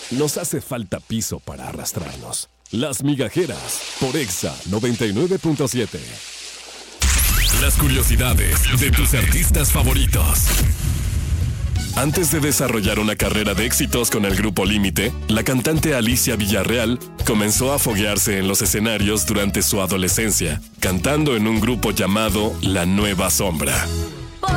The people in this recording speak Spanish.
nos hace falta piso para arrastrarnos. Las Migajeras, por Exa 99.7. Las curiosidades de tus artistas favoritos. Antes de desarrollar una carrera de éxitos con el grupo Límite, la cantante Alicia Villarreal comenzó a foguearse en los escenarios durante su adolescencia, cantando en un grupo llamado La Nueva Sombra.